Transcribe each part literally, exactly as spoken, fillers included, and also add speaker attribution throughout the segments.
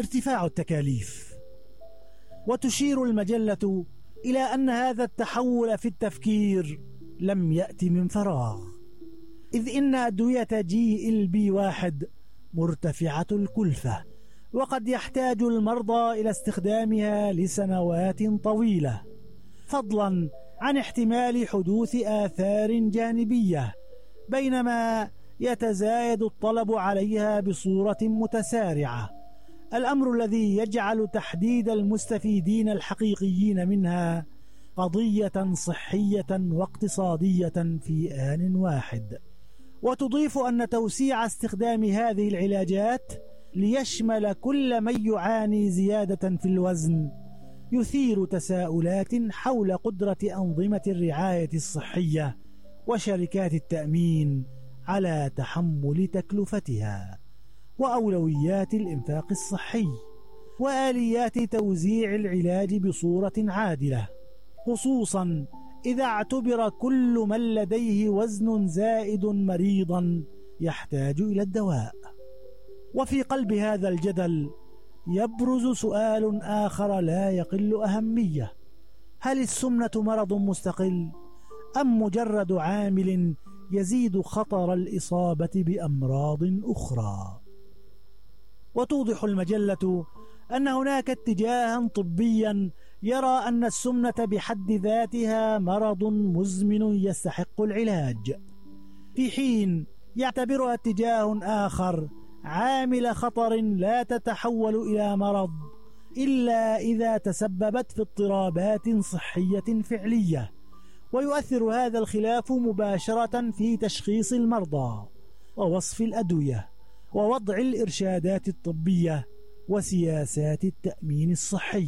Speaker 1: ارتفاع التكاليف. وتشير المجلة إلى أن هذا التحول في التفكير لم يأتي من فراغ، إذ إن أدوية جي إل بي واحد مرتفعة الكلفة، وقد يحتاج المرضى إلى استخدامها لسنوات طويلة، فضلا عن احتمال حدوث آثار جانبية، بينما يتزايد الطلب عليها بصورة متسارعة، الأمر الذي يجعل تحديد المستفيدين الحقيقيين منها قضية صحية واقتصادية في آن واحد. وتضيف أن توسيع استخدام هذه العلاجات ليشمل كل من يعاني زيادة في الوزن يثير تساؤلات حول قدرة أنظمة الرعاية الصحية وشركات التأمين على تحمل تكلفتها، وأولويات الإنفاق الصحي، وآليات توزيع العلاج بصورة عادلة، خصوصا إذا اعتبر كل من لديه وزن زائد مريضا يحتاج إلى الدواء. وفي قلب هذا الجدل يبرز سؤال آخر لا يقل أهمية: هل السمنة مرض مستقل أم مجرد عامل يزيد خطر الإصابة بأمراض أخرى؟ وتوضح المجلة أن هناك اتجاها طبيا يرى أن السمنة بحد ذاتها مرض مزمن يستحق العلاج، في حين يعتبرها اتجاه آخر عامل خطر لا تتحول إلى مرض إلا إذا تسببت في اضطرابات صحية فعلية. ويؤثر هذا الخلاف مباشرة في تشخيص المرضى ووصف الأدوية ووضع الإرشادات الطبية وسياسات التأمين الصحي.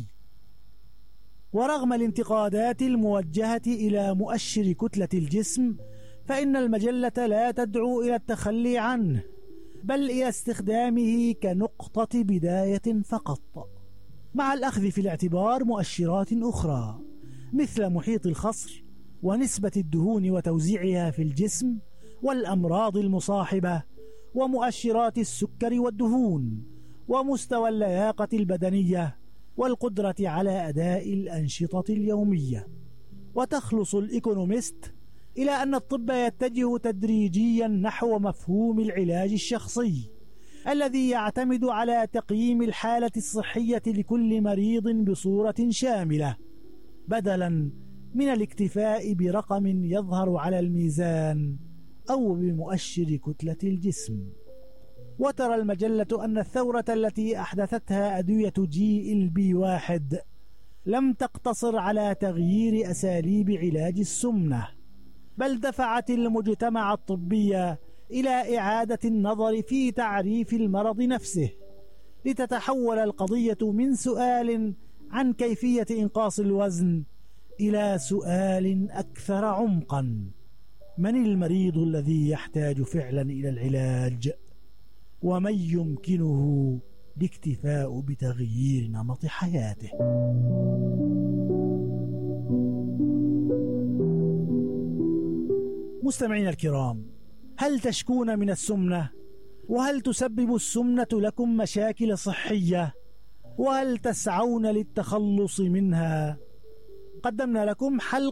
Speaker 1: ورغم الانتقادات الموجهة إلى مؤشر كتلة الجسم، فإن المجلة لا تدعو إلى التخلي عنه، بل إلى استخدامه كنقطة بداية فقط، مع الأخذ في الاعتبار مؤشرات أخرى مثل محيط الخصر ونسبة الدهون وتوزيعها في الجسم والأمراض المصاحبة ومؤشرات السكر والدهون ومستوى اللياقة البدنية والقدرة على أداء الأنشطة اليومية. وتخلص الإيكونوميست إلى أن الطب يتجه تدريجيا نحو مفهوم العلاج الشخصي الذي يعتمد على تقييم الحالة الصحية لكل مريض بصورة شاملة، بدلا من الاكتفاء برقم يظهر على الميزان أو بمؤشر كتلة الجسم. وترى المجلة أن الثورة التي أحدثتها أدوية جي إل بي واحد لم تقتصر على تغيير أساليب علاج السمنة، بل دفعت المجتمع الطبي إلى إعادة النظر في تعريف المرض نفسه، لتتحول القضية من سؤال عن كيفية إنقاص الوزن إلى سؤال أكثر عمقا: من المريض الذي يحتاج فعلا إلى العلاج؟ ومن يمكنه الاكتفاء بتغيير نمط حياته؟ مستمعين الكرام، هل تشكون من السمنة؟ وهل تسبب السمنة لكم مشاكل صحية؟ وهل تسعون للتخلص منها؟ قدمنا لكم حلقة